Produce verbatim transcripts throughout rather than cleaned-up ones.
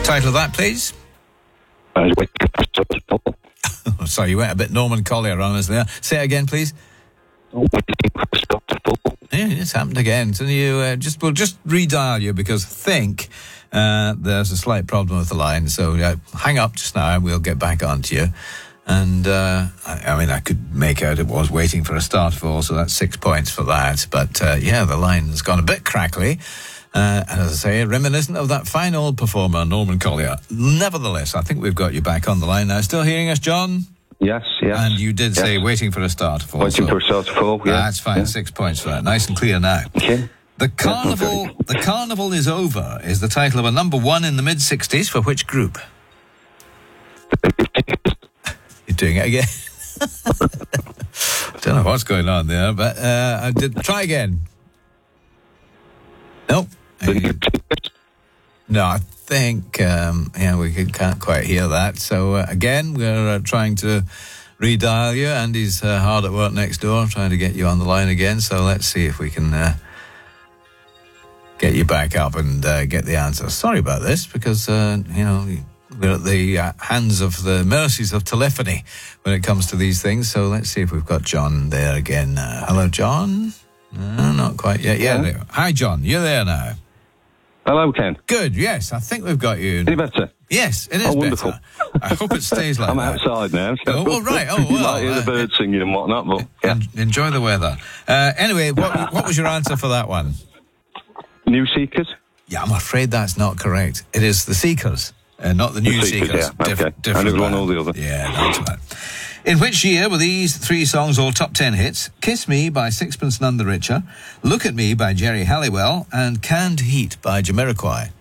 title of that, please? I was waiting for a start to fall. Oh, sorry, you went a bit Norman Collier on us there. Say it again, please. Waiting for a start to fall. Yeah, it's happened again. So you uh, just we'll just redial you because I think uh, there's a slight problem with the line. So uh, hang up just now and we'll get back onto you. And uh, I, I mean, I could make out it was waiting for a start fall, so that's six points for that. But uh, yeah, the line's gone a bit crackly. Uh, and as I say, reminiscent of that fine old performer, Norman Collier. Nevertheless, I think we've got you back on the line now. Still hearing us, John? Yes, yes. And you did yes. say waiting for a start fall. Waiting so for a start to fall, yeah. That's fine, yeah. six points for that. Nice and clear now. Okay. The Carnival, the Carnival is Over is the title of a number one in the mid-sixties for which group? You're doing it again. Don't know what's going on there, but uh, I did try again. Nope. No, I think um, yeah we can't quite hear that. So uh, again, we're uh, trying to redial you. Andy's uh, hard at work next door, trying to get you on the line again. So let's see if we can uh, get you back up and uh, get the answer. Sorry about this, because uh, you know. We're at the uh, hands of the mercies of telephony when it comes to these things. So let's see if we've got John there again. Uh, hello, John? No, not quite yet. Yeah. Hello? There. Hi, John. You're there now. Hello, Ken. Good. Yes, I think we've got you. Is it better? Yes, it is Oh, wonderful. better. I hope it stays like I'm that. outside now. So Oh, well, right. Oh, you well. might hear the uh, birds singing and whatnot, but yeah. en- Enjoy the weather. Uh, anyway, what, what was your answer for that one? New Seekers? Yeah, I'm afraid that's not correct. It is the Seekers. Uh, not the New The Seekers, Seekers. yeah, Diff- okay. different I knew one band. or the other. Yeah, that's right. In which year were these three songs all top ten hits? Kiss Me by Sixpence None the Richer, Look at Me by Jerry Halliwell, and Canned Heat by Jamiroquai.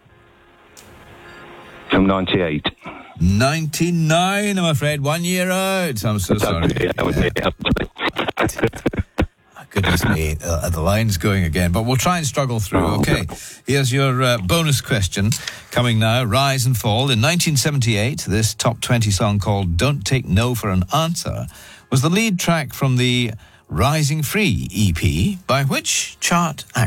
From ninety-eight. ninety-nine, I'm afraid. One year out. I'm so sorry. Yeah, I would Yeah. yeah. Goodness me, uh, the line's going again, but we'll try and struggle through. Okay, here's your uh, bonus question coming now. Rise and Fall. In nineteen seventy-eight, this top twenty song called Don't Take No for an Answer was the lead track from the Rising Free E P by which chart actor?